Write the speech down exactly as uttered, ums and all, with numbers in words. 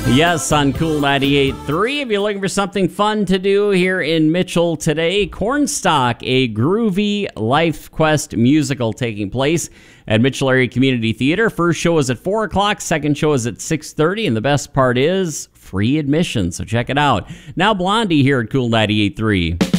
Yes, on Cool ninety-eight point three. If you're looking for something fun to do here in Mitchell today, Cornstalk, a groovy Life Quest musical taking place at Mitchell Area Community Theater. First show is at four o'clock, second show is at six thirty, and the best part is free admission, so check it out. Now Blondie here at Cool ninety-eight point three.